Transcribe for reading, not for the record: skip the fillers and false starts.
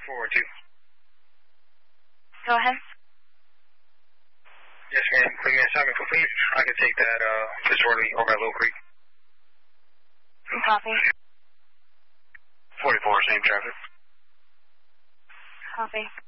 412. Go ahead. Yes, ma'am. Clean assignment complete. I can take that disorderly over at Little Creek. Copy. 44, same traffic. Copy.